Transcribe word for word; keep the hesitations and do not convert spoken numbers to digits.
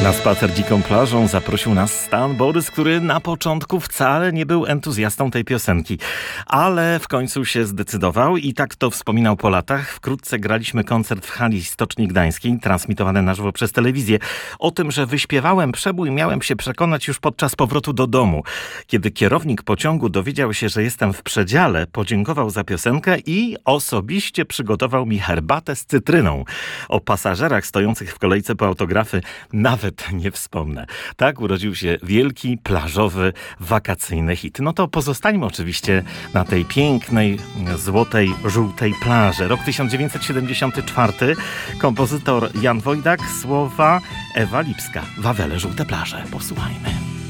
Na spacer dziką plażą zaprosił nas Stan Borys, który na początku wcale nie był entuzjastą tej piosenki, ale w końcu się zdecydował i tak to wspominał po latach. Wkrótce graliśmy koncert w hali Stoczni Gdańskiej, transmitowany na żywo przez telewizję. O tym, że wyśpiewałem przebój, miałem się przekonać już podczas powrotu do domu. Kiedy kierownik pociągu dowiedział się, że jestem w przedziale, podziękował za piosenkę i osobiście przygotował mi herbatę z cytryną. O pasażerach stojących w kolejce po autografy nawet nie wspomnę. Tak urodził się wielki, plażowy, wakacyjny hit. No to pozostańmy oczywiście na tej pięknej, złotej, żółtej plaży. Rok tysiąc dziewięćset siedemdziesiąty czwarty. Kompozytor Jan Wojdak, słowa Ewa Lipska. Wawele, żółte plaże. Posłuchajmy.